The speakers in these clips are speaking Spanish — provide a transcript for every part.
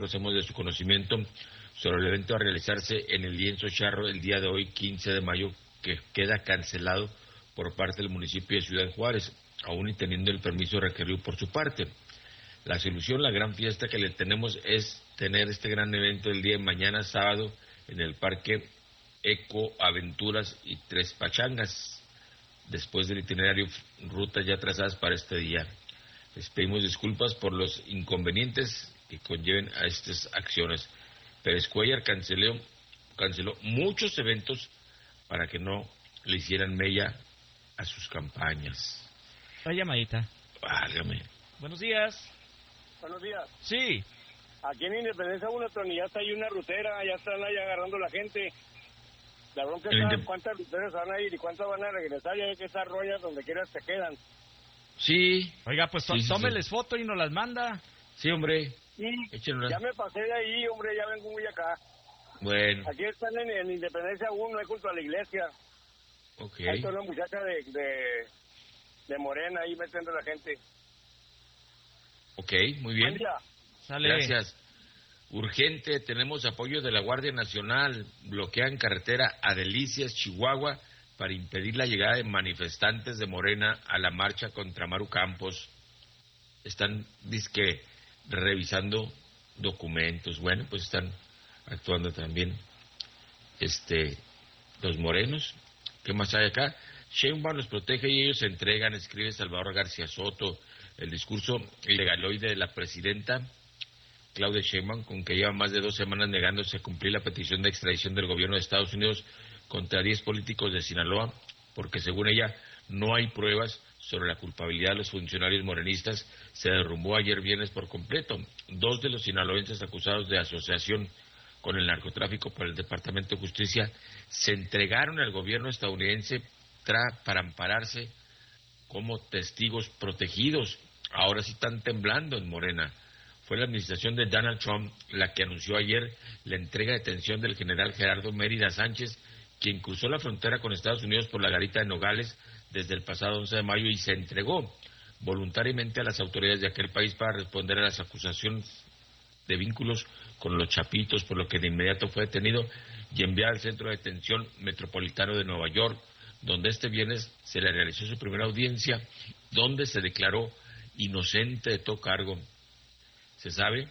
hacemos de su conocimiento sobre el evento a realizarse en el lienzo Charro el día de hoy, 15 de mayo, que queda cancelado por parte del municipio de Ciudad Juárez, aún y teniendo el permiso requerido por su parte. La solución, la gran fiesta que le tenemos es tener este gran evento el día de mañana, sábado, en el Parque Eco Aventuras y Tres Pachangas, después del itinerario, rutas ya trazadas para este día. Les pedimos disculpas por los inconvenientes que conlleven a estas acciones. Pérez Cuéllar canceló muchos eventos para que no le hicieran mella a sus campañas. La llamadita. Válgame. Buenos días. Buenos días. Sí. Aquí en Independencia 1, Tony, ya está ahí una rutera, ya están ahí agarrando la gente. La bronca está cuántas ruteras van a ir y cuántas van a regresar, ya hay que estar rollas donde quieras te quedan. Sí. Oiga, pues sí, tómeles foto y nos las manda. Sí, hombre. Sí, ya me pasé de ahí, hombre, ya vengo muy acá. Bueno. Aquí están en Independencia 1, ahí junto a la iglesia. Ok. Ahí está una muchacha de Morena ahí metiendo a la gente. Ok, muy bien. Sale. Gracias. Urgente, tenemos apoyo de la Guardia Nacional. Bloquean carretera a Delicias, Chihuahua, para impedir la llegada de manifestantes de Morena a la marcha contra Maru Campos. Están, dizque, revisando documentos. Bueno, pues están actuando también los morenos. ¿Qué más hay acá? Sheinbaum los protege y ellos se entregan, escribe Salvador García Soto. El discurso ilegaloide de la presidenta Claudia Sheinbaum, con que lleva más de 2 semanas negándose a cumplir la petición de extradición del gobierno de Estados Unidos contra 10 políticos de Sinaloa, porque según ella no hay pruebas sobre la culpabilidad de los funcionarios morenistas, se derrumbó ayer viernes por completo. 2 de los sinaloenses acusados de asociación con el narcotráfico por el Departamento de Justicia se entregaron al gobierno estadounidense para ampararse como testigos protegidos. Ahora sí están temblando en Morena. Fue la administración de Donald Trump la que anunció ayer la entrega de detención del general Gerardo Mérida Sánchez, quien cruzó la frontera con Estados Unidos por la garita de Nogales desde el pasado 11 de mayo y se entregó voluntariamente a las autoridades de aquel país para responder a las acusaciones de vínculos con los Chapitos, por lo que de inmediato fue detenido y enviado al Centro de Detención Metropolitano de Nueva York, donde este viernes se le realizó su primera audiencia, donde se declaró inocente de todo cargo. Se sabe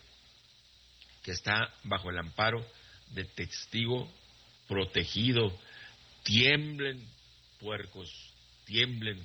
que está bajo el amparo de testigo protegido. Tiemblen, puercos, tiemblen.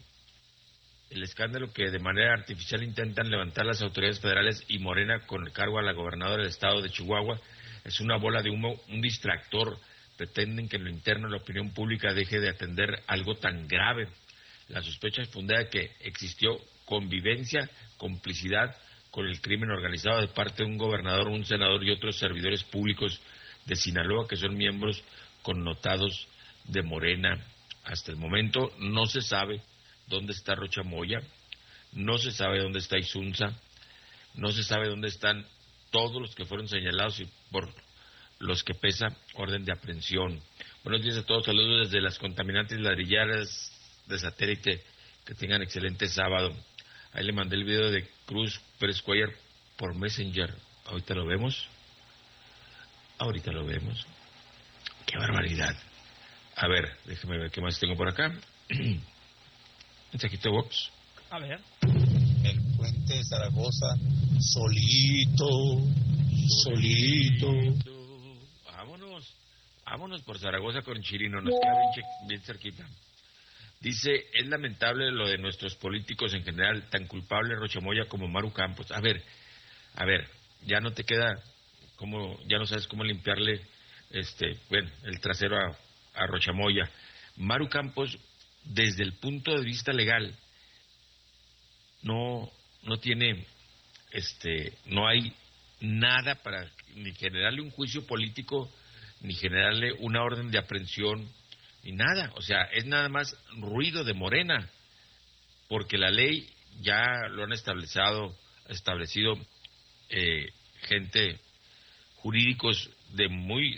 El escándalo que de manera artificial intentan levantar las autoridades federales y Morena con el cargo a la gobernadora del estado de Chihuahua es una bola de humo, un distractor. Pretenden que en lo interno la opinión pública deje de atender algo tan grave. La sospecha es fundada que existió convivencia, complicidad con el crimen organizado de parte de un gobernador, un senador y otros servidores públicos de Sinaloa que son miembros connotados de Morena. Hasta el momento no se sabe dónde está Rocha Moya, no se sabe dónde está Isunza, no se sabe dónde están todos los que fueron señalados y por los que pesa orden de aprehensión. Buenos días a todos, saludos desde las contaminantes ladrilleras de satélite, que tengan excelente sábado. Ahí le mandé el video de Cruz Pérez Cuéllar por Messenger. Ahorita lo vemos. Qué barbaridad. A ver, déjeme ver qué más tengo por acá. Mensajito de Vox. A ver. El puente de Zaragoza, solito. Vámonos por Zaragoza con Chirino, nos queda bien cerquita. Dice, es lamentable lo de nuestros políticos en general, tan culpable Rocha Moya como Maru Campos. A ver, ya no te queda, ya no sabes cómo limpiarle el trasero a Rocha Moya. Maru Campos, desde el punto de vista legal, no tiene, no hay nada para ni generarle un juicio político, ni generarle una orden de aprehensión, ni nada. O sea, es nada más ruido de Morena, porque la ley ya lo han establecido gente, jurídicos de muy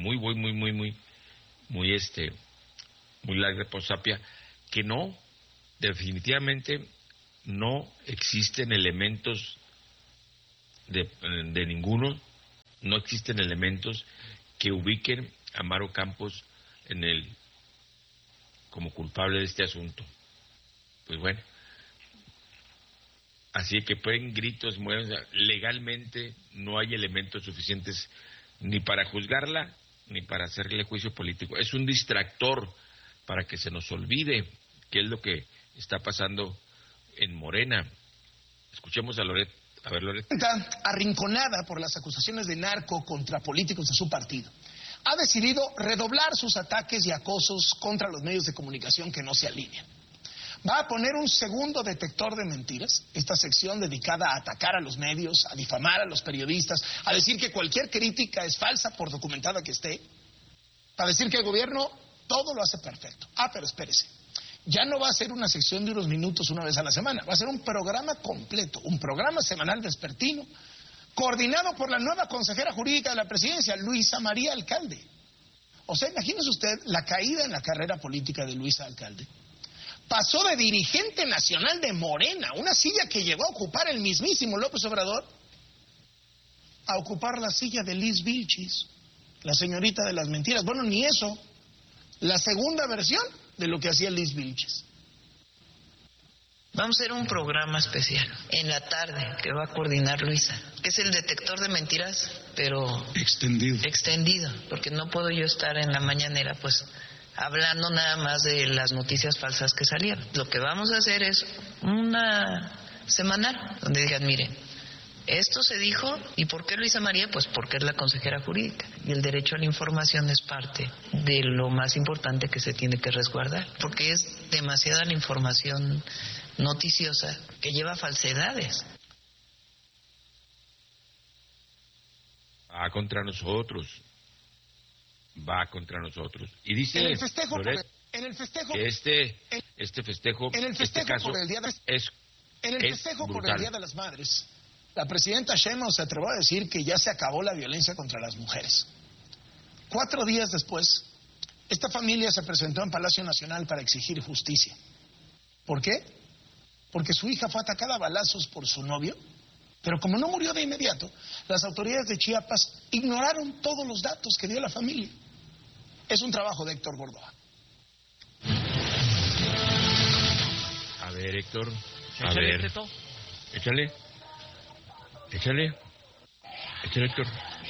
larga prosapia, que no, definitivamente no existen elementos de ninguno no existen elementos que ubiquen a Maru Campos como culpable de este asunto. Pues bueno, así que pueden gritos, legalmente no hay elementos suficientes ni para juzgarla ni para hacerle juicio político. Es un distractor para que se nos olvide qué es lo que está pasando en Morena. Escuchemos a Loret. A ver, Loret. Arrinconada por las acusaciones de narco contra políticos de su partido, ha decidido redoblar sus ataques y acosos contra los medios de comunicación que no se alinean. Va a poner un segundo detector de mentiras, esta sección dedicada a atacar a los medios, a difamar a los periodistas, a decir que cualquier crítica es falsa por documentada que esté, para decir que el gobierno todo lo hace perfecto. Pero espérese, ya no va a ser una sección de unos minutos una vez a la semana, va a ser un programa completo, un programa semanal vespertino, coordinado por la nueva consejera jurídica de la presidencia, Luisa María Alcalde. O sea, imagínese usted la caída en la carrera política de Luisa Alcalde. Pasó de dirigente nacional de Morena, una silla que llegó a ocupar el mismísimo López Obrador, a ocupar la silla de Liz Vilchis, la señorita de las mentiras. Bueno, ni eso, la segunda versión de lo que hacía Liz Vilchis. Vamos a hacer un programa especial en la tarde que va a coordinar Luisa, que es el detector de mentiras, pero extendido, porque no puedo yo estar en la mañanera pues hablando nada más de las noticias falsas que salieron. Lo que vamos a hacer es una semanal donde digan, miren, esto se dijo, ¿y por qué Luisa María? Pues porque es la consejera jurídica y el derecho a la información es parte de lo más importante que se tiene que resguardar, porque es demasiada la información noticiosa que lleva falsedades. Va contra nosotros. Y dice en el festejo Loret, que este festejo por el Día de las Madres, la presidenta Sheinbaum se atrevió a decir que ya se acabó la violencia contra las mujeres. 4 días después, esta familia se presentó en Palacio Nacional para exigir justicia. ¿Por qué? Porque su hija fue atacada a balazos por su novio, pero como no murió de inmediato, las autoridades de Chiapas ignoraron todos los datos que dio la familia. Es un trabajo de Héctor Gordoa. A ver, Héctor. Échale. Échale, Héctor.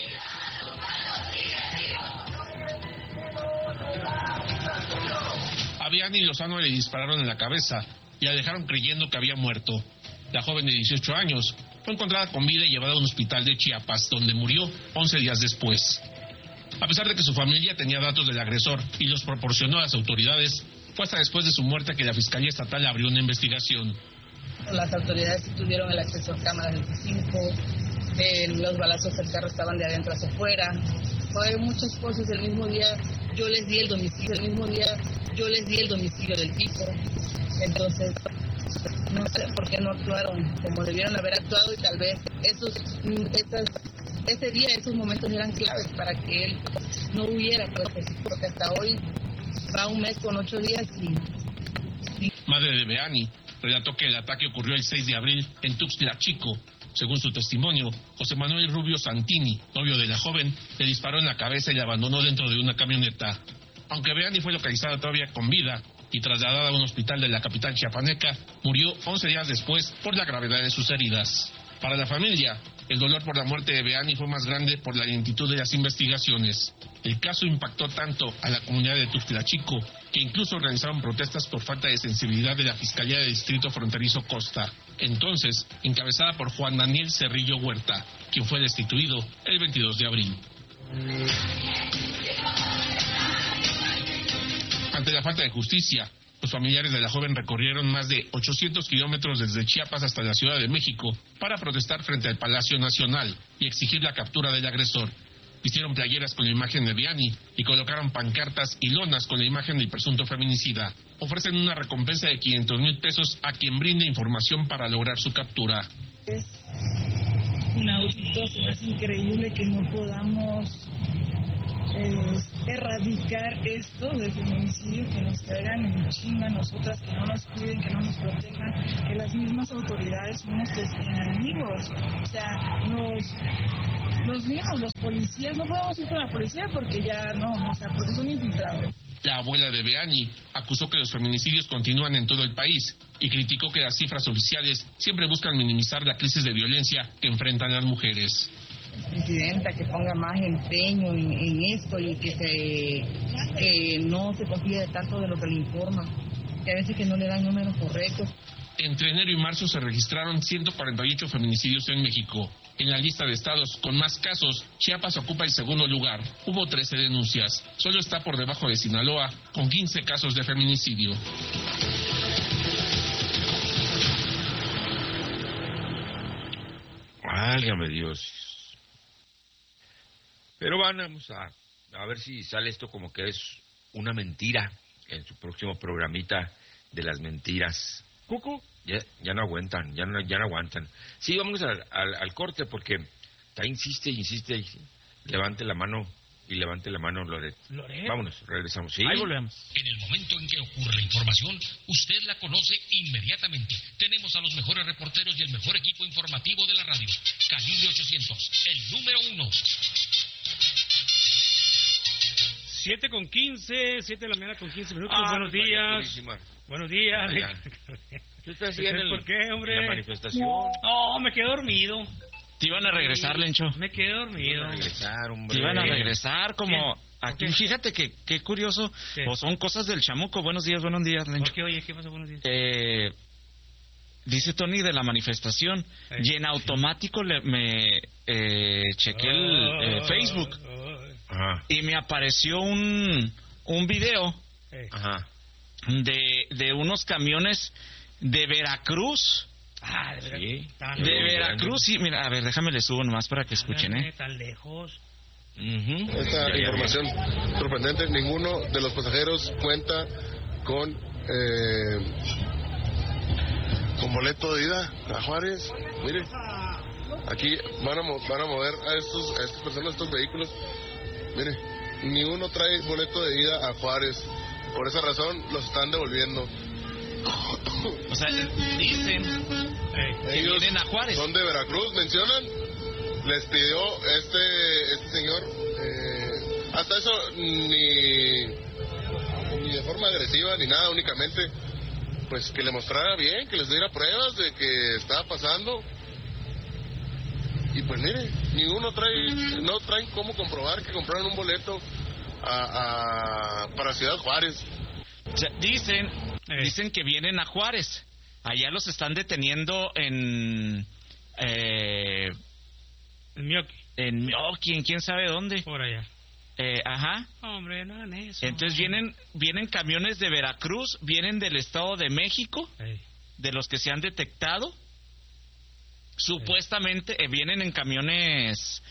A Vianney Lozano le dispararon en la cabeza y la dejaron creyendo que había muerto. La joven de 18 años fue encontrada con vida y llevada a un hospital de Chiapas, donde murió 11 días después. A pesar de que su familia tenía datos del agresor y los proporcionó a las autoridades, fue hasta después de su muerte que la Fiscalía Estatal abrió una investigación. Las autoridades tuvieron el acceso a cámaras 25, los balazos del carro estaban de adentro hacia afuera. Fue muchas cosas. El mismo día yo les di el domicilio del tipo. Entonces, no sé por qué no actuaron como debieron haber actuado, y tal vez ese día, esos momentos eran claves para que él no hubiera, porque hasta hoy va 1 mes con 8 días y... Madre de Vianney relató que el ataque ocurrió el 6 de abril en Tuxtla Chico. Según su testimonio, José Manuel Rubio Santini, novio de la joven, le disparó en la cabeza y la abandonó dentro de una camioneta. Aunque Vianney fue localizada todavía con vida y trasladada a un hospital de la capital chiapaneca, murió 11 días después por la gravedad de sus heridas. Para la familia, el dolor por la muerte de Vianney fue más grande por la lentitud de las investigaciones. El caso impactó tanto a la comunidad de Tuxtla Chico que incluso organizaron protestas por falta de sensibilidad de la Fiscalía del Distrito Fronterizo Costa, entonces encabezada por Juan Daniel Cerrillo Huerta, quien fue destituido el 22 de abril. Ante la falta de justicia, los familiares de la joven recorrieron más de 800 kilómetros desde Chiapas hasta la Ciudad de México para protestar frente al Palacio Nacional y exigir la captura del agresor. Vistieron playeras con la imagen de Vianney y colocaron pancartas y lonas con la imagen del presunto feminicida. Ofrecen una recompensa de 500,000 pesos a quien brinde información para lograr su captura. Es inaudito, es increíble que no podamos erradicar esto del feminicidio, que nos caigan en chinga a nosotras, que no nos cuiden, que no nos protejan, que las mismas autoridades son nuestros enemigos. O sea, los mismos, los policías, no podemos ir con la policía porque ya no, o sea, porque son infiltrados. La abuela de Beani acusó que los feminicidios continúan en todo el país y criticó que las cifras oficiales siempre buscan minimizar la crisis de violencia que enfrentan las mujeres. Presidenta, que ponga más empeño en esto y que no se confíe tanto de lo que le informan, que a veces que no le dan números correctos. Entre enero y marzo se registraron 148 feminicidios en México. En la lista de estados con más casos, Chiapas ocupa el segundo lugar. Hubo 13 denuncias. Solo está por debajo de Sinaloa, con 15 casos de feminicidio. Válgame Dios. Pero vamos a ver si sale esto como que es una mentira en su próximo programita de las mentiras. Cucu. Ya no aguantan, ya no aguantan. Sí, vamos al corte porque está insiste, levante la mano Loret. Vámonos, regresamos. ¿Sí? Ahí volvemos. En el momento en que ocurre información, usted la conoce inmediatamente. Tenemos a los mejores reporteros y el mejor equipo informativo de la radio. Calibre 800, el número 1. 7 de la mañana con 15 minutos. Buenos días. Buenos días. ¿Qué estás haciendo? ¿Por qué, hombre? En la manifestación. No, me quedé dormido. Te iban a regresar, Lencho. Me quedé dormido. Te iban a regresar como... Aquí, fíjate que qué curioso. O son cosas del chamuco. Buenos días, Lencho. ¿Por qué? Oye, ¿qué pasa? Buenos días. Dice Tony de la manifestación. Y en automático me chequé el Facebook. Ajá. Y me apareció un video Ajá. de unos camiones de Veracruz. Sí. De Veracruz, sí, mira, a ver, déjame le subo nomás para que escuchen, Tan lejos. Esta información sorprendente, ninguno de los pasajeros cuenta con boleto de ida a Juárez. Mire, aquí van a mover a estas personas, estos vehículos. Mire, ni uno trae boleto de ida a Juárez. Por esa razón los están devolviendo. O sea, dicen que ellos vienen a Juárez. Son de Veracruz, mencionan. Les pidió este señor, hasta eso ni de forma agresiva ni nada, únicamente pues que le mostrara bien, que les diera pruebas de que estaba pasando. Y pues mire, ni uno no traen cómo comprobar que compraron un boleto para Ciudad Juárez. O sea, dicen que vienen a Juárez. Allá los están deteniendo en Mioqui. En Mioqui, en quién sabe dónde. Por allá. Ajá. Hombre, no hagan eso. Entonces vienen camiones de Veracruz, vienen del Estado de México, de los que se han detectado. Supuestamente vienen en camiones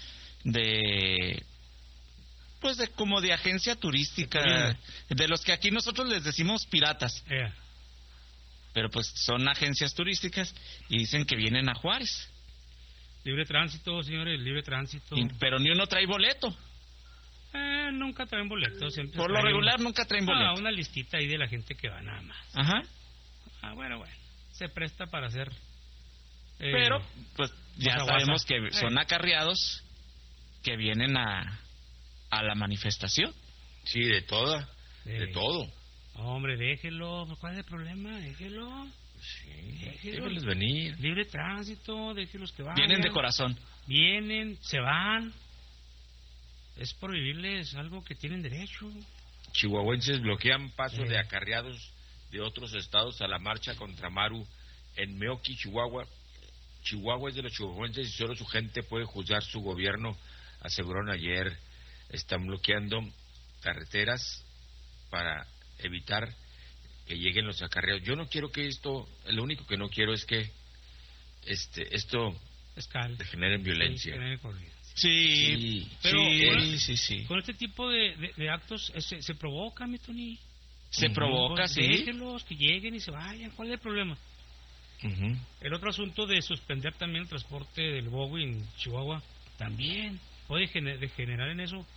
como de agencia turística, de los que aquí nosotros les decimos piratas. Pero pues son agencias turísticas y dicen que vienen a Juárez. Libre tránsito, señores, libre tránsito. Pero ni uno trae boleto. Nunca traen boleto. Siempre por lo regular nunca traen boleto. Una listita ahí de la gente que va nada más. Ajá. Bueno. Se presta para hacer... pero, pues, ya sabemos que son acarreados que vienen a la manifestación. Sí, de todo. Hombre, déjelo. ¿Cuál es el problema? Déjelo. Sí, déjenlos venir. Libre tránsito, déjenlos que vayan. Vienen de corazón. Vienen, se van. Es por vivirles algo que tienen derecho. Chihuahuenses bloquean paso de acarreados de otros estados a la marcha contra Maru en Meoqui, Chihuahua. Chihuahua es de los chihuahuenses y solo su gente puede juzgar su gobierno, aseguraron ayer. Están bloqueando carreteras para evitar que lleguen los acarreados. Yo no quiero que lo único que no quiero es que esto genere violencia. Sí, pero sí. Con este tipo de actos se provoca, mi Tony. Se provoca, sí. Déjenlos que lleguen y se vayan. ¿Cuál es el problema? El otro asunto de suspender también el transporte del Bowie en Chihuahua también puede generar en eso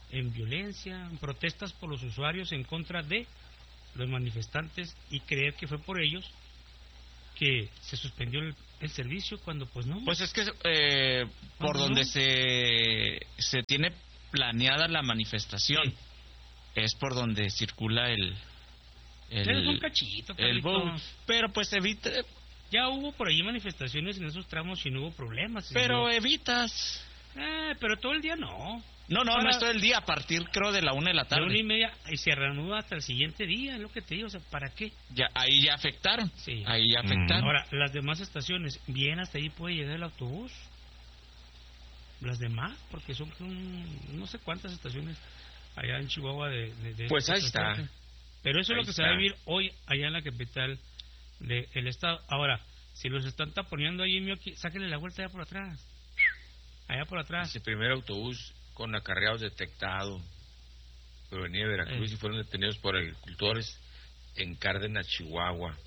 en violencia, en protestas por los usuarios en contra de los manifestantes y creer que fue por ellos que se suspendió el servicio cuando pues no. Pues es que por donde se tiene planeada la manifestación es por donde circula el un cachito, pero pues evita. Ya hubo por ahí manifestaciones en esos tramos y no hubo problemas. Pero evitas. Pero todo el día no. No es todo el día, a partir creo de la 1 de la tarde. De 1:30 y se reanuda hasta el siguiente día, es lo que te digo, o sea, ¿para qué? Ya, ahí ya afectaron. Sí. Ahí ya afectaron. Ahora, las demás estaciones, bien hasta ahí puede llegar el autobús. Las demás, porque son no sé cuántas estaciones allá en Chihuahua de pues ahí está. Pero eso es lo que se va a vivir hoy allá en la capital del estado. Ahora, si los están taponeando ahí en Mioqui, sáquenle la vuelta allá por atrás. Allá por atrás. Ese primer autobús con acarreados detectado provenía de Veracruz y fueron detenidos por agricultores en Cárdenas, Chihuahua.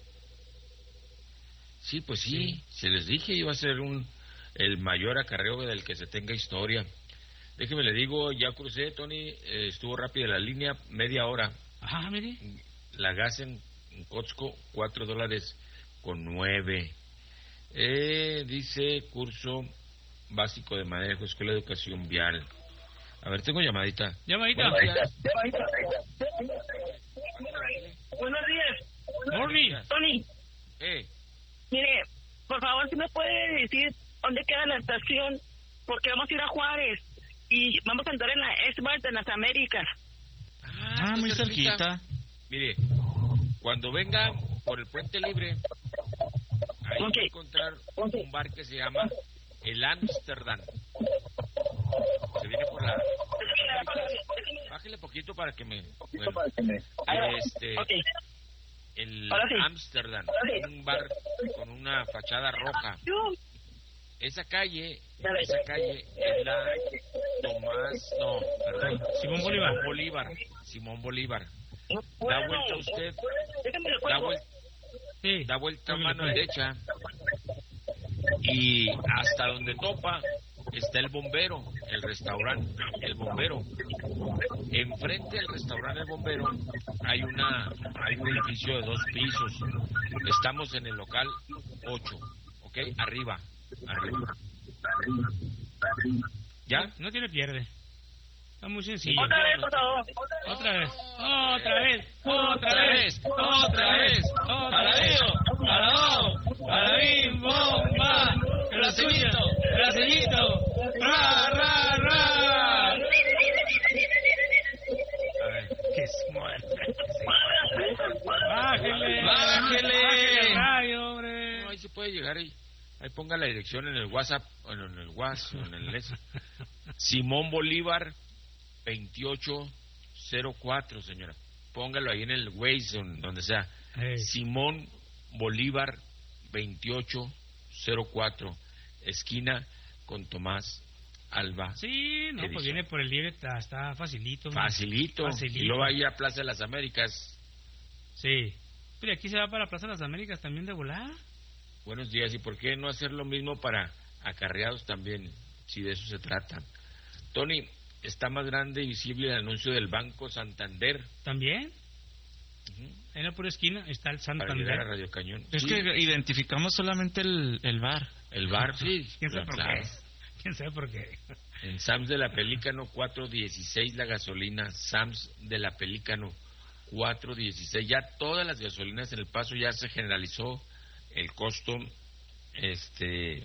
Sí, pues sí, se les dije, iba a ser el mayor acarreo del que se tenga historia. Déjeme le digo, ya crucé, Tony, estuvo rápida la línea, media hora. Ajá, mire. La gas en Cotzco, $4.09. Dice curso básico de manejo, Escuela de Educación Vial. A ver, tengo llamadita. Llamadita. Buenos días. Morning. Tony. Mire, por favor, si me puede decir dónde queda la estación, porque vamos a ir a Juárez y vamos a entrar en la Esmart de las Américas. Muy cerquita. Mire, cuando venga por el Puente Libre, ahí va a encontrar un bar que se llama el Amsterdam. Se viene por la... Bájale poquito para que me... El Amsterdam, un bar con una fachada roja. Esa calle es la Simón Bolívar. Da vuelta usted, da vuelta a mano derecha y hasta donde topa está el Bombero, el restaurante El Bombero. Enfrente del restaurante El Bombero hay un edificio de 2 pisos. Estamos en el local 8, ¿ok? Arriba. ¿Ya? No tiene pierde. Está muy sencillo. Otra vez, por favor. Otra vez. Para abajo. Para bim, bomba. Bracellito. Ra. ¡Qué muerte! ¡Bájele! ¡Rayo, hombre! No, ahí se puede llegar ahí. Ahí ponga la dirección en el WhatsApp, en el WhatsApp, en el Simón Bolívar 2804, señora. Póngalo ahí en el Waze, donde sea. Simón Bolívar 2804, esquina con Tomás Alba. Sí, no, pues viene por el Libre, está facilito. Facilito. Y luego ahí a Plaza de las Américas. Sí. Pero aquí se va para Plaza de las Américas también de volada. Buenos días, ¿y por qué no hacer lo mismo para acarreados también, si de eso se trata? Tony, está más grande y visible el anuncio del Banco Santander. ¿También? En la pura esquina está el Santander. Para llegar a Radio Cañón. Es que identificamos solamente el bar. El bar, sí. ¿Quién sabe por qué? ¿Quién sabe por qué? En Sams de la Pelícano, 4.16 la gasolina. Sams de la Pelícano, 4.16. Ya todas las gasolinas en El Paso ya se generalizó el costo, el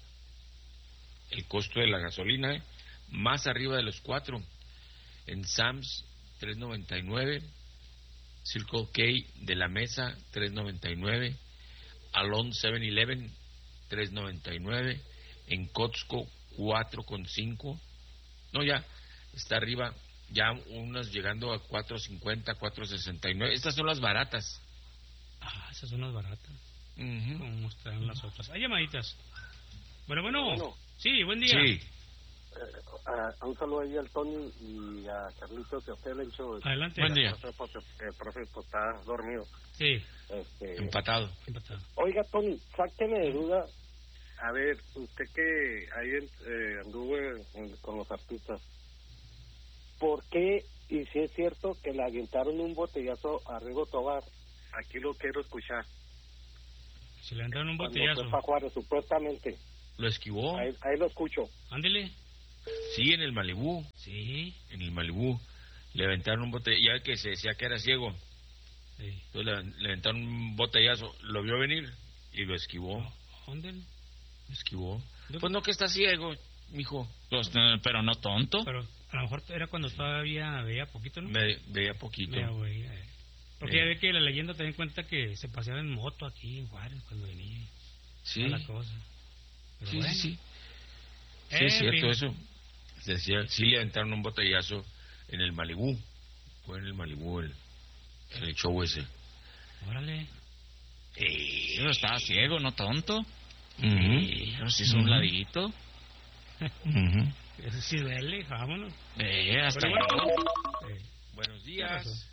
costo de la gasolina, más arriba de los 4. En Sams, 3.99. Circle K de la Mesa, 3.99. Alon 7-Eleven, 3.99. En Cotzco, 4.5. No, ya está arriba, ya unas llegando a 4.50, 4.69. Estas son las baratas. Esas son las baratas. Como están las otras. Hay llamaditas. Bueno. Sí, buen día. Sí. Un saludo ahí al Tony y a Carlitos, que a usted le he hecho. Adelante. Buen día. El profe está dormido. Sí. Empatado. Oiga, Tony, sáqueme de duda. A ver, usted que ahí anduvo con los artistas, ¿por qué? Y si es cierto que le aventaron un botellazo a Rigo Tobar. Aquí lo quiero escuchar. Se le aventaron un botellazo. Fue Juárez, supuestamente. Lo esquivó. Ahí lo escucho. Ándele. Sí, en el Malibú. Sí. En el Malibú. Le aventaron un botellazo, ya que se decía que era ciego. Sí. Entonces le aventaron un botellazo. Lo vio venir y lo esquivó. ¿Dónde? Lo esquivó. Pues no que está ciego, mijo. Pues, pero no tonto. Pero a lo mejor era cuando todavía veía poquito, ¿no? Veía poquito. Porque ya ve que la leyenda te da cuenta que se paseaba en moto aquí en Juárez cuando venía. Sí. La cosa. Pero sí, bueno. sí. Sí, es cierto eso. Decía, sí le aventaron un botellazo en el Malibú. Fue en el Malibú el show ese. Órale. Pero estaba ciego, no tonto. Pero si es un ladito. Eso sí duele, vámonos. Hasta Buenos días.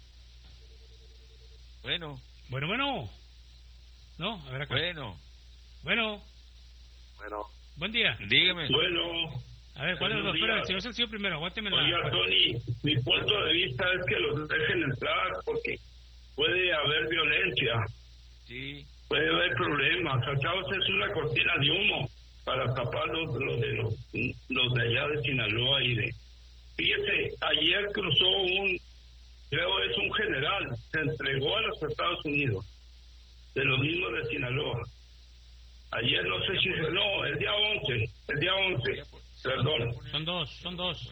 Bueno. No, a ver acá. Bueno. Buen día. Dígame. Bueno. A ver, ¿cuál es el doctor? El señor Sencillo primero, aguánteme la... Oiga, Tony, mi punto de vista es que los dejen entrar porque puede haber violencia. Sí. Puede haber problemas. Acabas de hacer una cortina de humo para tapar los de allá de Sinaloa y de... Fíjese, ayer cruzó creo es un general, se entregó a los Estados Unidos, de los mismos de Sinaloa. Ayer no sé si... No, el día 11, perdón. Son dos.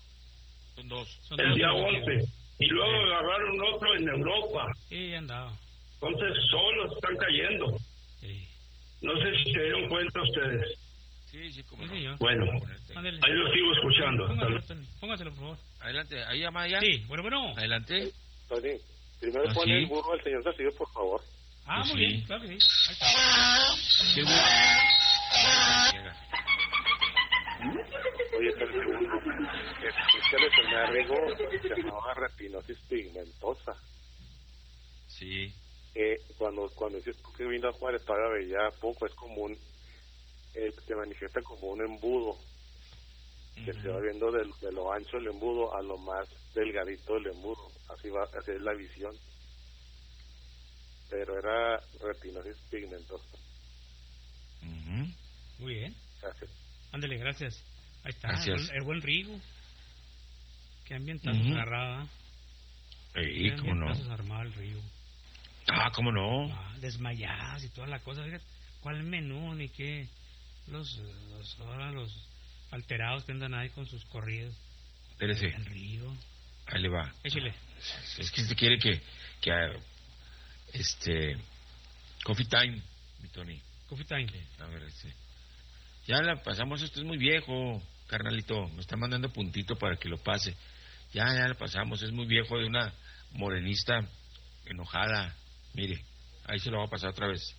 El día 11. Y luego agarraron otro en Europa. Sí, andaba. Entonces solos están cayendo. Sí. No sé si se dieron cuenta ustedes. Sí, como no. Bueno, ahí lo sigo escuchando. Póngaselo, por favor. Adelante, ahí llama ya. Sí, bueno. Adelante. Tony, primero pone el burro al señor Salcido, por favor. Muy bien, claro que sí. Ahí está. ¿Qué Oye, pero segundo, esta enfermedad de Rigo se llamaba retinosis pigmentosa. Sí. Cuando dices que vino a Juárez todavía veía poco, es común, se manifiesta como un embudo, que se va viendo de lo ancho del embudo a lo más delgadito del embudo, así es la visión. Pero era retinosis pigmentosa. Muy bien. Gracias. Ándale, gracias. Ahí está, gracias. El buen Rigo. Qué ambientazo agarraba. Qué cómo no. Armaba el Rigo. Cómo no. Desmayadas y toda la cosa. Fíjate, ¿cuál menú ni qué? Los alterados que andan ahí con sus corridos. Espérese. El Rigo. Ahí le va. Échale. Es que usted quiere que Coffee Time, mi Tony. Coffee Time. A ver, ya la pasamos, esto es muy viejo, carnalito. Me está mandando puntito para que lo pase. Ya la pasamos, es muy viejo, de una morenista enojada. Mire, ahí se lo voy a pasar otra vez.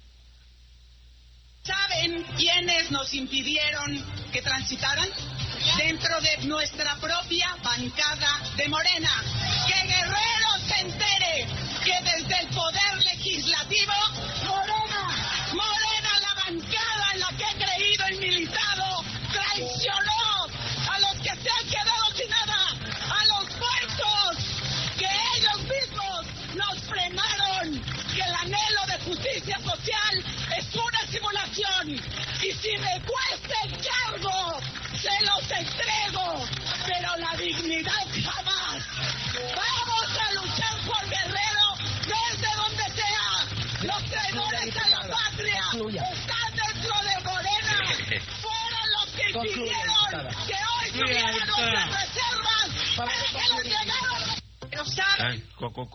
¿Saben quiénes nos impidieron que transitaran? Dentro de nuestra propia bancada de Morena. ¡Que Guerrero se entere que desde el poder legislativo, Morena, la bancada en la que he creído y militado, traicionó a los que se han quedado sin nada, a los puercos, que ellos mismos nos frenaron, que el anhelo de justicia social es una simulación, y si me cuesta el cargo, se los entrego, pero la dignidad jamás. Vamos a luchar por Guerrero desde donde sea. Los traidores a la patria están dentro de Morena. Fueron los que impidieron que hoy tuvieran nuestras reservas para que nos llegaron. Pero saben.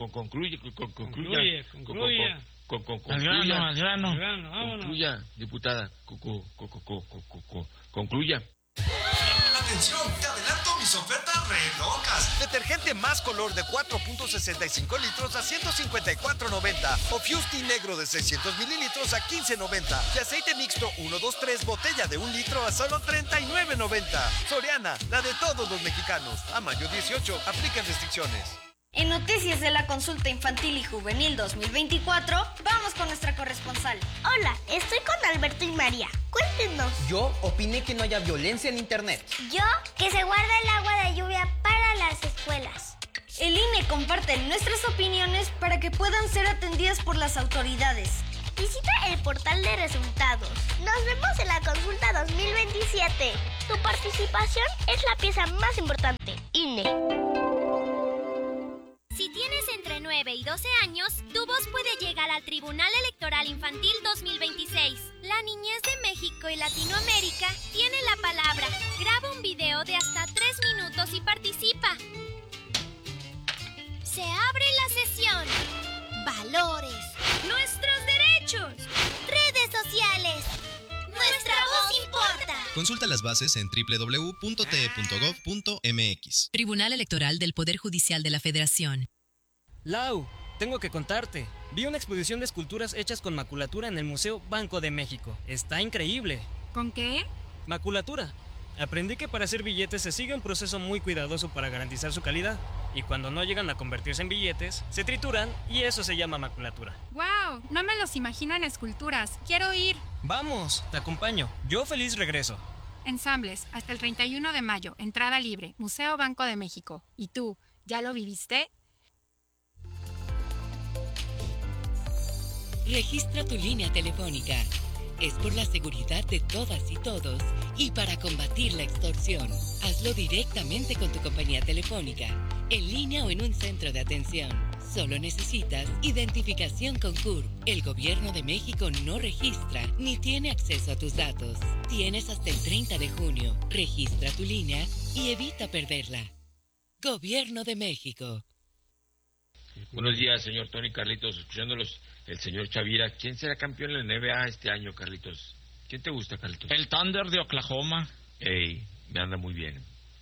Concluya. Al grano. Concluya, diputada. Concluya. Atención, te adelanto mis ofertas re locas. Detergente más color de 4.65 litros a $154.90. O Fusti negro de 600 mililitros a $15.90. Y aceite mixto 123 botella de 1 litro a solo $39.90. Soriana, la de todos los mexicanos. A mayo 18, aplican restricciones. En Noticias de la Consulta Infantil y Juvenil 2024, vamos con nuestra corresponsal. Hola, estoy con Alberto y María. Cuéntenos. Yo opiné que no haya violencia en internet. Yo, que se guarda el agua de lluvia para las comparten nuestras opiniones para que puedan ser atendidas por las autoridades. Visita el portal de resultados. Nos vemos en la consulta 2027. Tu participación es la pieza más importante. INE. Si tienes entre 9 y 12 años, tu voz puede llegar al Tribunal Electoral Infantil 2026. La niñez de México y Latinoamérica tiene la palabra. Graba un video de hasta 3 minutos y participa. Se abre la sesión. Valores. Nuestros derechos. Redes sociales. Nuestra voz importa. Consulta las bases en www.te.gov.mx. Tribunal Electoral del Poder Judicial de la Federación. Lau, tengo que contarte. Vi una exposición de esculturas hechas con maculatura en el Museo Banco de México. Está increíble. ¿Con qué? Maculatura. Aprendí que para hacer billetes se sigue un proceso muy cuidadoso para garantizar su calidad. Y cuando no llegan a convertirse en billetes, se trituran y eso se llama maculatura. ¡Wow! No me los imagino en esculturas. ¡Quiero ir! Vamos, te acompaño. Yo feliz regreso. Ensambles, hasta el 31 de mayo. Entrada libre. Museo Banco de México. ¿Y tú, ya lo viviste? Registra tu línea telefónica. Es por la seguridad de todas y todos y para combatir la extorsión. Hazlo directamente con tu compañía telefónica, en línea o en un centro de atención. Solo necesitas identificación con CURP. El Gobierno de México no registra ni tiene acceso a tus datos. Tienes hasta el 30 de junio. Registra tu línea y evita perderla. Gobierno de México. Buenos días, señor Tony, Carlitos, escuchándolos. El señor Chavira, ¿quién será campeón en la NBA este año, Carlitos? ¿Quién te gusta, Carlitos? El Thunder de Oklahoma. Ey, me anda muy bien.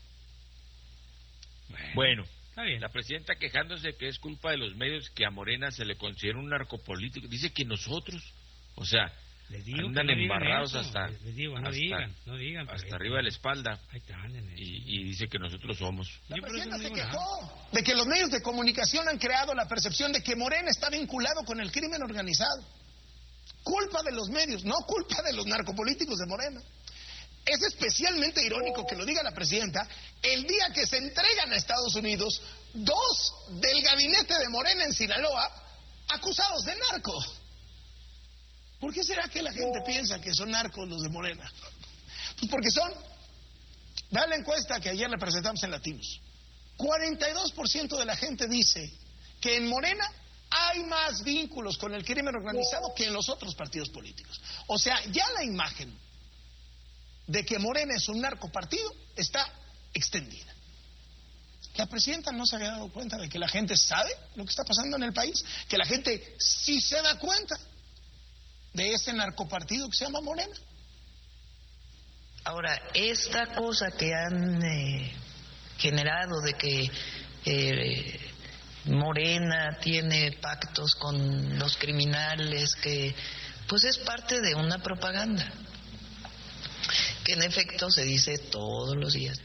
Bueno, está bien. La presidenta quejándose que es culpa de los medios que a Morena se le considera un narcopolítico. Dice que nosotros, o sea, andan embarrados hasta arriba de la espalda. Y dice que nosotros somos. La presidenta se quejó de que los medios de comunicación han creado la percepción de que Morena está vinculado con el crimen organizado. Culpa de los medios, no culpa de los narcopolíticos de Morena. Es especialmente irónico que lo diga la presidenta el día que se entregan a Estados Unidos 2 del gabinete de Morena en Sinaloa acusados de narco. ¿Por qué será que la gente piensa que son narcos los de Morena? Pues porque son. Vean la encuesta que ayer le presentamos en Latinos. 42% de la gente dice que en Morena hay más vínculos con el crimen organizado que en los otros partidos políticos. O sea, ya la imagen de que Morena es un narcopartido está extendida. La presidenta no se había dado cuenta de que la gente sabe lo que está pasando en el país, que la gente sí se da cuenta de ese narcopartido que se llama Morena. Ahora, esta cosa que han generado de que Morena tiene pactos con los criminales, que pues es parte de una propaganda que en efecto se dice todos los días,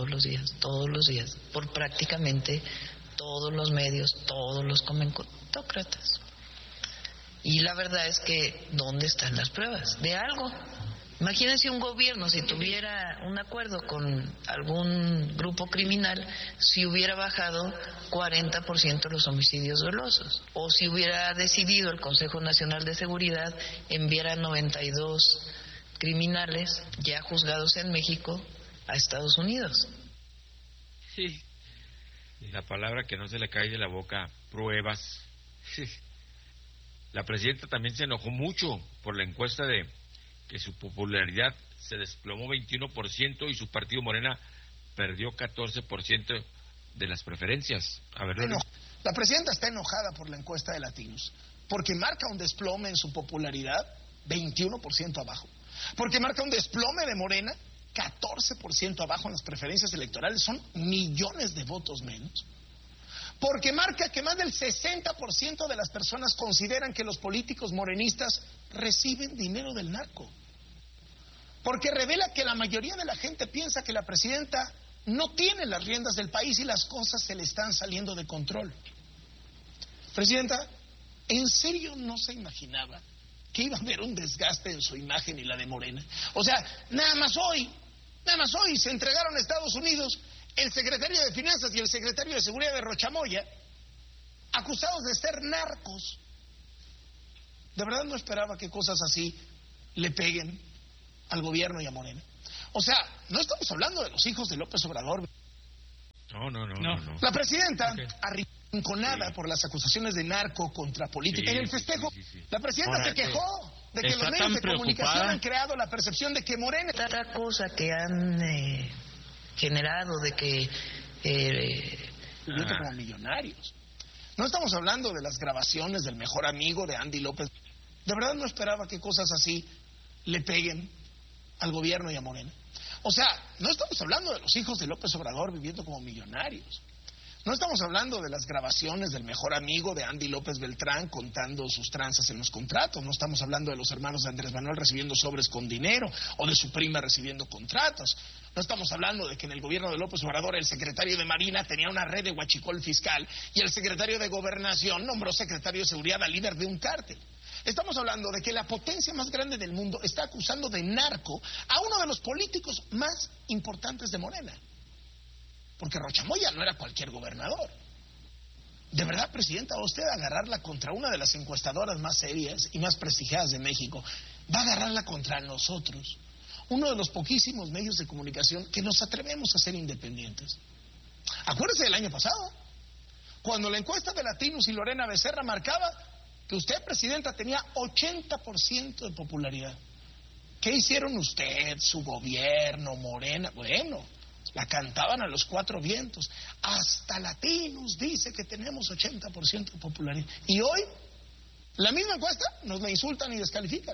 por prácticamente todos los medios, todos los comentócratas. Y la verdad es que, ¿dónde están las pruebas de algo? Imagínense un gobierno, si tuviera un acuerdo con algún grupo criminal, si hubiera bajado 40% los homicidios dolosos, o si hubiera decidido el Consejo Nacional de Seguridad enviar a 92 criminales ya juzgados en México a Estados Unidos. Sí, la palabra que no se le cae de la boca, pruebas. Sí. La presidenta también se enojó mucho por la encuesta de que su popularidad se desplomó 21% y su partido Morena perdió 14% de las preferencias. A ver, la presidenta está enojada por la encuesta de Latinos, porque marca un desplome en su popularidad 21% abajo, porque marca un desplome de Morena 14% abajo en las preferencias electorales, son millones de votos menos. Porque marca que más del 60% de las personas consideran que los políticos morenistas reciben dinero del narco. Porque revela que la mayoría de la gente piensa que la presidenta no tiene las riendas del país y las cosas se le están saliendo de control. Presidenta, ¿en serio no se imaginaba que iba a haber un desgaste en su imagen y la de Morena? O sea, nada más hoy se entregaron a Estados Unidos el secretario de Finanzas y el secretario de Seguridad de Rochamoya acusados de ser narcos. De verdad no esperaba que cosas así le peguen al gobierno y a Morena. O sea, no estamos hablando de los hijos de López Obrador. No. La presidenta, arrinconada por las acusaciones de narco contra política en el festejo, la presidenta se quejó de que los medios de comunicación han creado la percepción de que Morena... Otra cosa que han generado de que... como millonarios. No estamos hablando de las grabaciones del mejor amigo de Andy López. De verdad no esperaba que cosas así le peguen al gobierno y a Morena. O sea, no estamos hablando de los hijos de López Obrador viviendo como millonarios. No estamos hablando de las grabaciones del mejor amigo de Andy López Beltrán contando sus tranzas en los contratos. No estamos hablando de los hermanos de Andrés Manuel recibiendo sobres con dinero o de su prima recibiendo contratos. No estamos hablando de que en el gobierno de López Obrador el secretario de Marina tenía una red de huachicol fiscal y el secretario de Gobernación nombró secretario de Seguridad al líder de un cártel. Estamos hablando de que la potencia más grande del mundo está acusando de narco a uno de los políticos más importantes de Morena. Porque Rocha Moya no era cualquier gobernador. ¿De verdad, presidenta, va usted a agarrarla contra una de las encuestadoras más serias y más prestigiadas de México? ¿Va a agarrarla contra nosotros? Uno de los poquísimos medios de comunicación que nos atrevemos a ser independientes. Acuérdese del año pasado, cuando la encuesta de Latinos y Lorena Becerra marcaba que usted, presidenta, tenía 80% de popularidad. ¿Qué hicieron usted, su gobierno, Morena? Bueno, la cantaban a los cuatro vientos. Hasta Latinos dice que tenemos 80% de popularidad. Y hoy, la misma encuesta, nos la insultan y descalifican.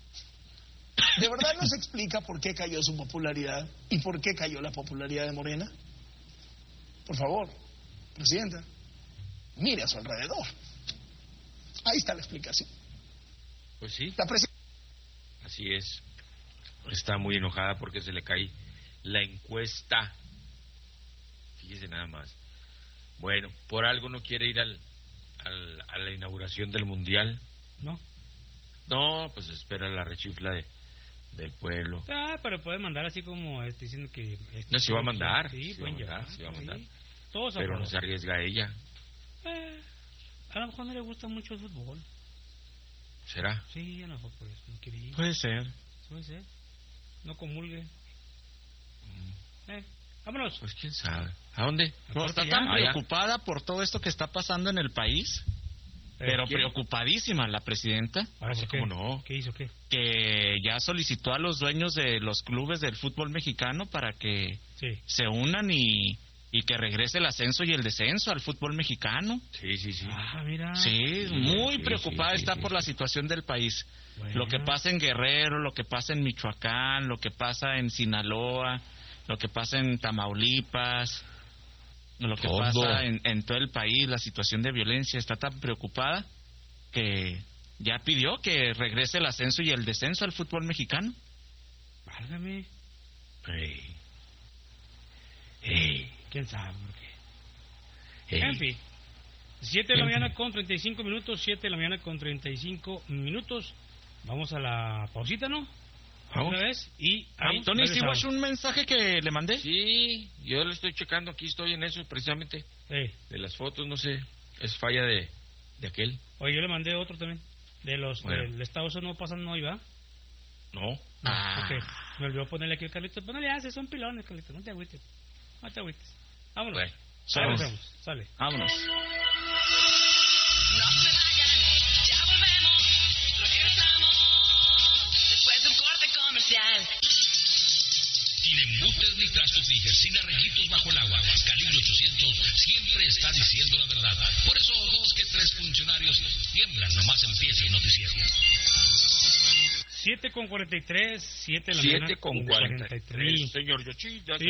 ¿De verdad nos explica por qué cayó su popularidad y por qué cayó la popularidad de Morena? Por favor, presidenta, mire a su alrededor. Ahí está la explicación. Pues sí. Así es. Está muy enojada porque se le cae la encuesta. Fíjese nada más. Bueno, por algo no quiere ir a la inauguración del Mundial. No, pues espera la rechifla del pueblo. Pero puede mandar así como diciendo que... No, se va a mandar. Sí, se va a mandar. Sí. Pero no se arriesga ella. A lo mejor no le gusta mucho el fútbol. ¿Será? Sí, a lo mejor por eso no quiere ir. Puede ser. No comulgue. Vámonos. Pues quién sabe. ¿A dónde? Está tan preocupada por todo esto que está pasando en el país. Pero preocupadísima la presidenta. ¿Cómo no? ¿Qué hizo? ¿Qué? Que ya solicitó a los dueños de los clubes del fútbol mexicano para que se unan y que regrese el ascenso y el descenso al fútbol mexicano. Sí. Mira. Sí, muy preocupada está por la situación del país. Bueno. Lo que pasa en Guerrero, lo que pasa en Michoacán, lo que pasa en Sinaloa, lo que pasa en Tamaulipas, lo que pasa en todo el país, la situación de violencia. Está tan preocupada que ya pidió que regrese el ascenso y el descenso al fútbol mexicano. Válgame. ¿Quién sabe por qué? En fin, 7 de la mañana con 35 minutos, 7 de la mañana con 35 minutos. Vamos a la pausita, ¿no? Vamos. Una vez y... Tony, ¿sí vos un mensaje que le mandé? Sí, yo lo estoy checando, aquí estoy en eso precisamente. De las fotos, no sé, es falla de aquel. Oye, yo le mandé otro también. Del estado, eso no pasan, no iba. No. Ok, me olvidó ponerle aquí el Carlitos. Pues no le haces, son pilones, Carlitos, no te agüites. Vámonos. Bueno, sale. Vámonos. No se vayan, ya volvemos, regresamos, después de un corte comercial. Sin embutes ni trastos Níger, sin arreglitos bajo el agua, Calibre 800 siempre está diciendo la verdad. Por eso 2 que 3 funcionarios tiemblan, nomás empieza el noticiero. 7:43, 7 de la mañana. 7:43. Señor Yoshida.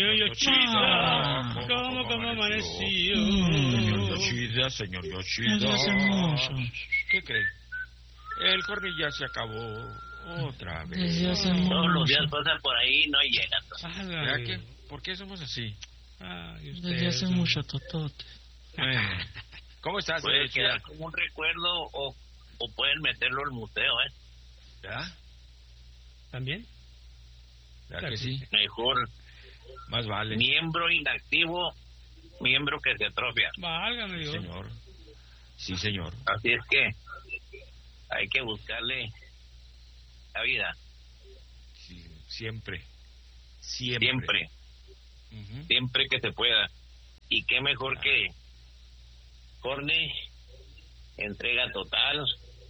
¿Cómo amaneció? Señor Yoshida. ¿Qué cree? El correo ya se acabó otra vez. Todos los días pasan por ahí y no llegan. ¿Verdad que? ¿Por qué somos así? Desde hace mucho totote. ¿Cómo estás? Puede quedar como un recuerdo o pueden meterlo al museo, ¿verdad? ¿También? ¿Verdad que sí? Mejor. Más vale. Miembro inactivo, miembro que se atrofia. Válgame Dios. Señor. Sí, señor. Así es que hay que buscarle la vida. Sí, siempre. Siempre que se pueda. Y qué mejor que Corne, entrega total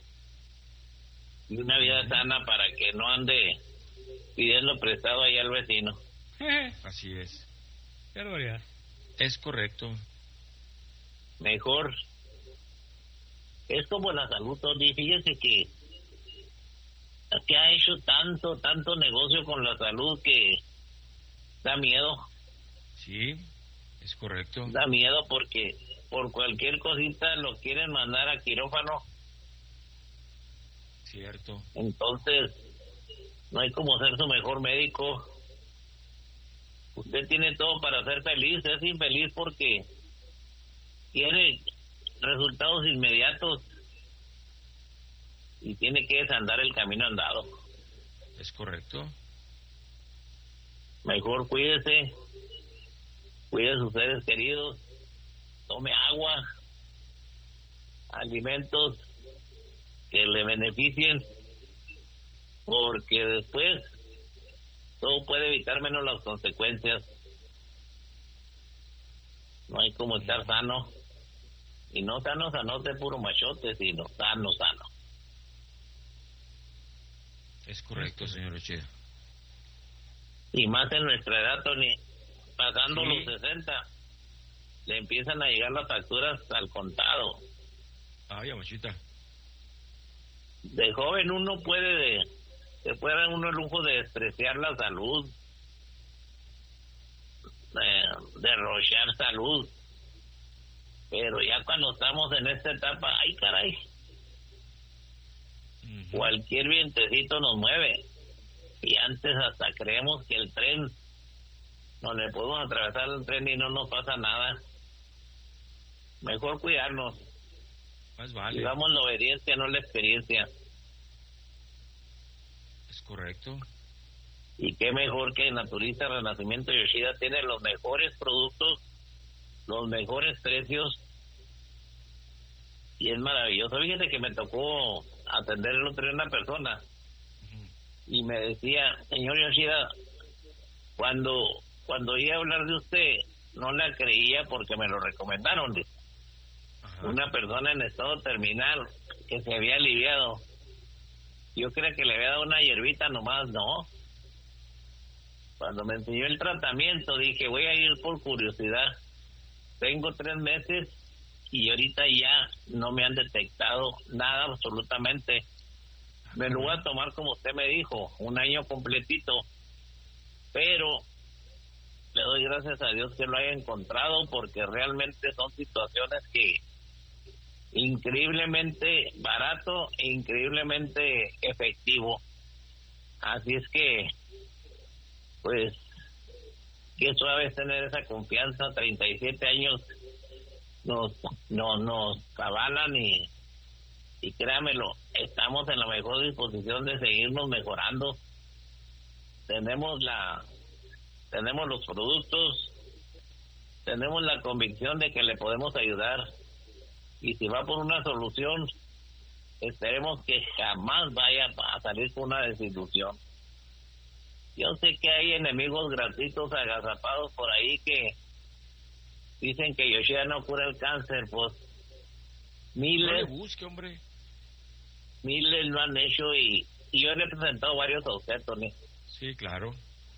y una vida sana para que no ande pidiendo prestado ahí al vecino. Así es. Qué barbaridad. Es correcto. Mejor. Es como la salud, Tony. Fíjese que ha hecho tanto negocio con la salud que da miedo. Sí, es correcto. Da miedo porque por cualquier cosita lo quieren mandar a quirófano. Cierto. Entonces, no hay como ser su mejor médico. Usted tiene todo para ser feliz, es infeliz porque quiere resultados inmediatos y tiene que desandar el camino andado. Es correcto. Mejor cuídese, cuide a sus seres queridos, tome agua, alimentos que le beneficien, porque después todo puede evitar menos las consecuencias. No hay como estar sano, y no sano de puro machote, sino sano. Es correcto, señor Ocheda. Y más en nuestra edad, Tony, pasando los 60, le empiezan a llegar las facturas al contado. Ay, amachita. De joven se puede dar uno el lujo de despreciar la salud, de derrochar salud, pero ya cuando estamos en esta etapa, ay caray, cualquier vientecito nos mueve, y antes hasta creemos que el tren, no le podemos atravesar el tren y no nos pasa nada. Mejor cuidarnos. Más vale. Digamos la obediencia, no la experiencia. Es correcto. Y qué mejor que Naturista Renacimiento Yoshida tiene los mejores productos, los mejores precios, y es maravilloso. Fíjate que me tocó atender el otro día a una persona y me decía, señor Yoshida, cuando iba a hablar de usted no la creía porque me lo recomendaron. Una persona en estado terminal que se había aliviado. Yo creía que le había dado una hierbita nomás, no. Cuando me enseñó el tratamiento dije, voy a ir por curiosidad. Tengo 3 meses y ahorita ya no me han detectado nada absolutamente. Me lo voy a tomar como usted me dijo, 1 año completito, pero le doy gracias a Dios que lo haya encontrado, porque realmente son situaciones que increíblemente barato e increíblemente efectivo. Así es que, pues, qué suave es tener esa confianza. 37 años nos avalan y créamelo, estamos en la mejor disposición de seguirnos mejorando. Tenemos los productos, tenemos la convicción de que le podemos ayudar, y si va por una solución, esperemos que jamás vaya a salir con una desilusión. Yo sé que hay enemigos gratuitos agazapados por ahí que dicen que Yoshida no cura el cáncer, pues miles, no le busque, hombre. Miles lo han hecho, y yo le he presentado varios a usted, Tony. Sí, claro.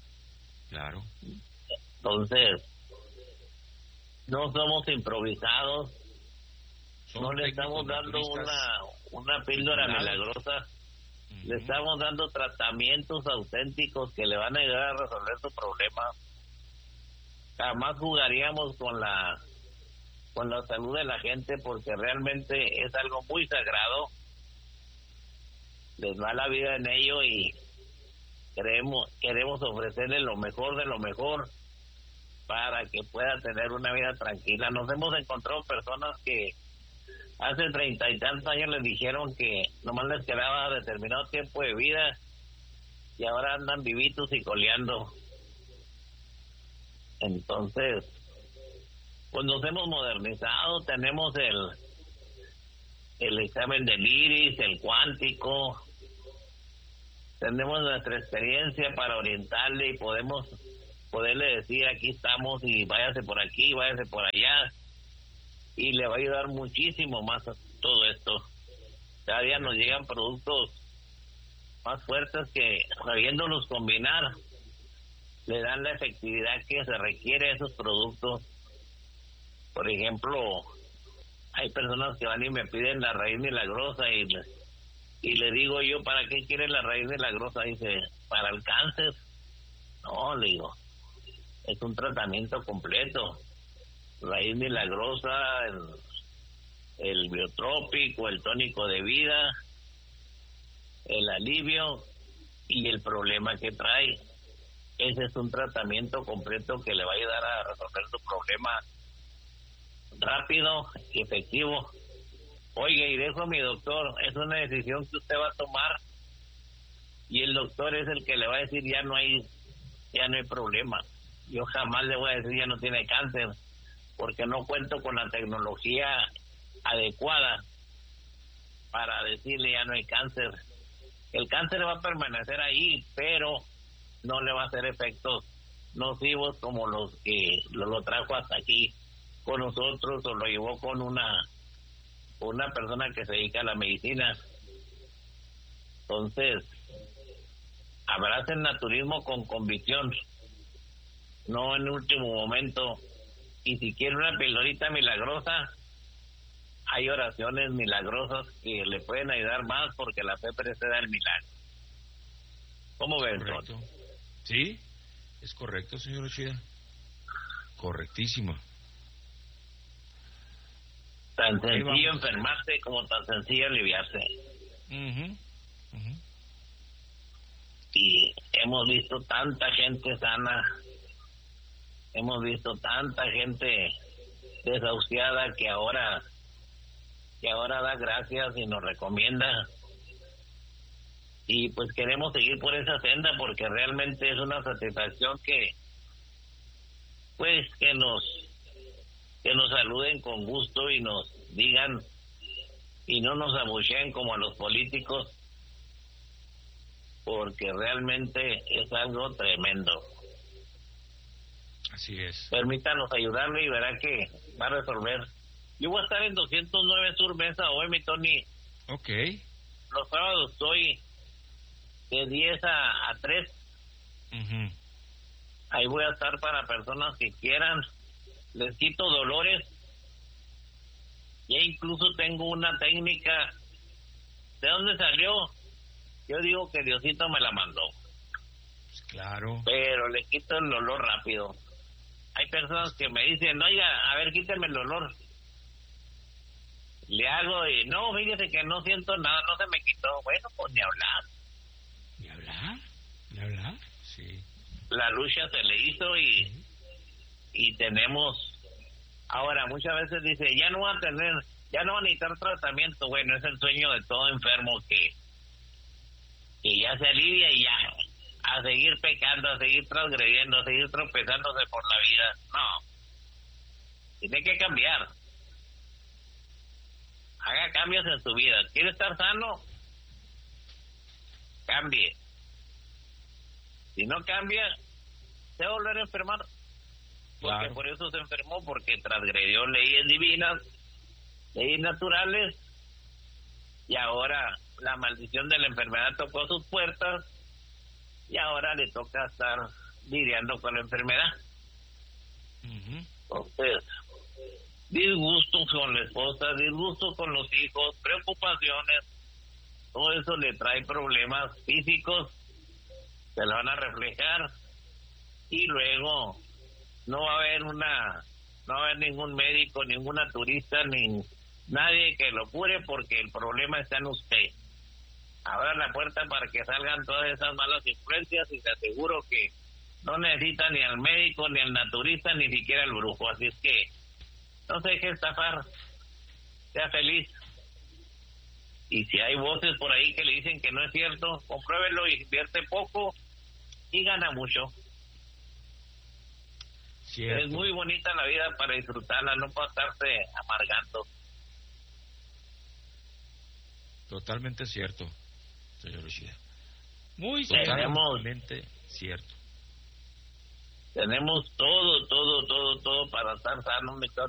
Entonces, no somos improvisados, no le estamos dando una píldora milagrosa, le estamos dando tratamientos auténticos que le van a ayudar a resolver su problema. Jamás jugaríamos con la salud de la gente, porque realmente es algo muy sagrado. Les va la vida en ello, y queremos ofrecerle lo mejor de lo mejor para que pueda tener una vida tranquila. Nos hemos encontrado personas que hace 30 y tantos años les dijeron que nomás les quedaba determinado tiempo de vida, y ahora andan vivitos y coleando. Entonces, pues nos hemos modernizado, tenemos el examen del iris, el cuántico. Tenemos nuestra experiencia para orientarle y poderle decir aquí estamos y váyase por aquí, váyase por allá, y le va a ayudar muchísimo más a todo esto. Cada día nos llegan productos más fuertes que, sabiéndolos combinar, le dan la efectividad que se requiere a esos productos. Por ejemplo, hay personas que van y me piden la raíz milagrosa y le digo yo, ¿para qué quiere la raíz milagrosa? Dice, para el cáncer. No, le digo, es un tratamiento completo. Raíz milagrosa, el biotrópico, el tónico de vida, el alivio y el problema que trae. Ese es un tratamiento completo que le va a ayudar a resolver su problema rápido y efectivo. Oiga, y dejo a mi doctor, es una decisión que usted va a tomar y el doctor es el que le va a decir ya no hay problema. Yo jamás le voy a decir ya no tiene cáncer, porque no cuento con la tecnología adecuada para decirle ya no hay cáncer. El cáncer va a permanecer ahí, pero no le va a hacer efectos nocivos como los que lo trajo hasta aquí con nosotros o lo llevó con una persona que se dedica a la medicina. Entonces, abraza el naturismo con convicción, no en último momento. Y si quiere una pildorita milagrosa, hay oraciones milagrosas que le pueden ayudar más, porque la fe precede al milagro. ¿Cómo ves, Correcto. Sí, es correcto, señor Uchida. Correctísimo. Tan sencillo enfermarse como tan sencillo aliviarse. Y hemos visto tanta gente sana, hemos visto tanta gente desahuciada que ahora da gracias y nos recomienda. Y pues queremos seguir por esa senda, porque realmente es una satisfacción que nos saluden con gusto y nos digan y no nos abucheen como a los políticos, porque realmente es algo tremendo. Así es. Permítanos ayudarle y verá que va a resolver. Yo voy a estar en 209 Sur Mesa hoy, mi Tony. Ok. Los sábados estoy de 10 a 3. Ahí voy a estar para personas que quieran. Les quito dolores. Ya incluso tengo una técnica. ¿De dónde salió? Yo digo que Diosito me la mandó. Pues claro. Pero le quito el dolor rápido. Hay personas que me dicen, oiga, a ver, quíteme el dolor. Le hago y no, fíjese que no siento nada, no se me quitó. Bueno, pues ni hablar. ¿Ni hablar? ¿Ni hablar? Sí. La lucha se le hizo y tenemos. Ahora, muchas veces dice, ya no va a necesitar tratamiento. Bueno, es el sueño de todo enfermo que ya se alivia y ya a seguir pecando, a seguir transgrediendo, a seguir tropezándose por la vida. No, tiene que cambiar. Haga cambios en su vida. ¿Quiere estar sano? Cambie. Si no cambia, se va a volver a enfermar. Porque claro. Por eso se enfermó, porque transgredió leyes divinas, leyes naturales, y ahora la maldición de la enfermedad tocó sus puertas, y ahora le toca estar lidiando con la enfermedad. Entonces, disgustos con la esposa, disgustos con los hijos, preocupaciones, todo eso le trae problemas físicos, se lo van a reflejar, y luego no va a haber ningún médico, ningún naturista, ni nadie que lo cure, porque el problema está en usted. Abra la puerta para que salgan todas esas malas influencias, y te aseguro que no necesita ni al médico, ni al naturista, ni siquiera al brujo. Así es que no se deje estafar, sea feliz. Y si hay voces por ahí que le dicen que no es cierto, compruébelo y invierte poco y gana mucho. Cierto. Es muy bonita la vida para disfrutarla, no para estarse amargando. Totalmente cierto, señor Ishida. Muy totalmente cierto. Tenemos todo para estar sanos, mi